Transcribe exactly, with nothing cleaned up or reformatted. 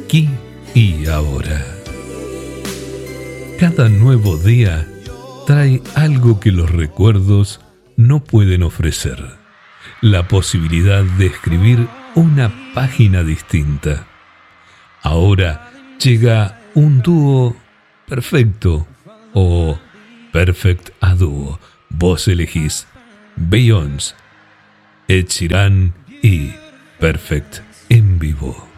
aquí y ahora. Cada nuevo día trae algo que los recuerdos no pueden ofrecer. La posibilidad de escribir una página distinta. Ahora llega un dúo perfecto o perfect a dúo. Vos elegís Beyoncé, Ed Sheeran y Perfect en vivo.